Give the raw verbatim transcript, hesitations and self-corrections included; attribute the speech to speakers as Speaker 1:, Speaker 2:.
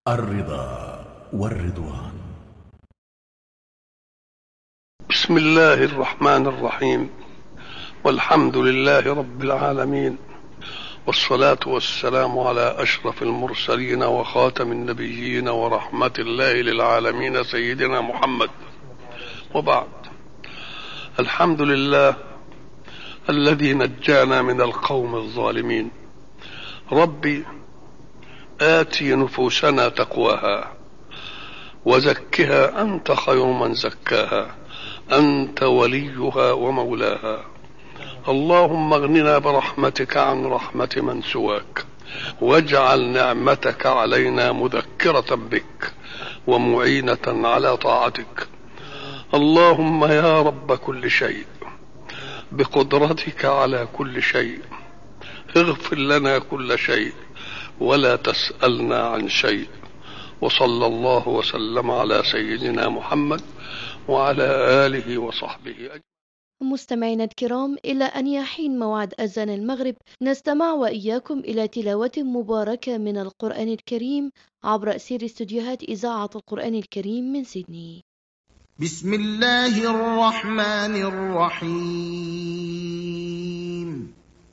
Speaker 1: الرضا والرضوان.
Speaker 2: بسم الله الرحمن الرحيم، والحمد لله رب العالمين، والصلاة والسلام على أشرف المرسلين وخاتم النبيين ورحمة الله للعالمين سيدنا محمد. وبعد، الحمد لله الذي نجانا من القوم الظالمين. ربي آتي نفوسنا تقواها وزكها أنت خير من زكاها، أنت وليها ومولاها. اللهم اغننا برحمتك عن رحمة من سواك، واجعل نعمتك علينا مذكرة بك ومعينة على طاعتك. اللهم يا رب كل شيء، بقدرتك على كل شيء، اغفر لنا كل شيء ولا تسألنا عن شيء. وصلى الله وسلم على سيدنا محمد وعلى آله وصحبه أجمعين.
Speaker 3: مستمعينا الكرام، إلى أن يحين موعد أذان المغرب نستمع وإياكم إلى تلاوة مباركة من القرآن الكريم عبر أثير استديوهات إذاعة القرآن الكريم من سيدني.
Speaker 4: بسم الله الرحمن الرحيم.